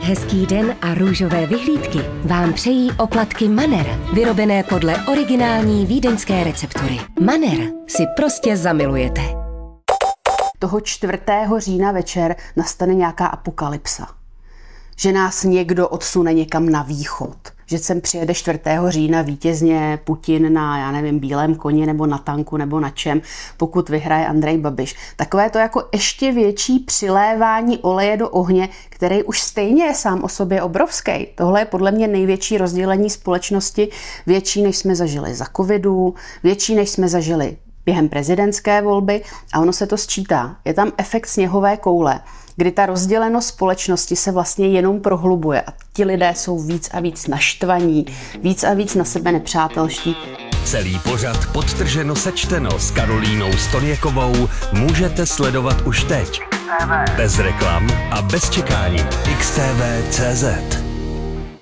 Hezký den a růžové vyhlídky vám přejí oplatky Manner, vyrobené podle originální vídeňské receptury. Manner si prostě zamilujete. Toho 4. října večer nastane nějaká apokalypsa. Že nás někdo odsune někam na východ. Že sem přijede 4. října vítězně Putin na, já nevím, bílém koni nebo na tanku nebo na čem, pokud vyhraje Andrej Babiš. Takové to jako ještě větší přilévání oleje do ohně, který už stejně je sám o sobě obrovský. Tohle je podle mě největší rozdělení společnosti, větší, než jsme zažili za covidu, větší, než jsme zažili během prezidentské volby, a ono se to sčítá. Je tam efekt sněhové koule, kdy ta rozdělenost společnosti se vlastně jenom prohlubuje a ti lidé jsou víc a víc naštvaní, víc a víc na sebe nepřátelští. Celý pořad podtrženo sečteno s Karolínou Stoniakovou můžete sledovat už teď. Bez reklam a bez čekání. XTV.cz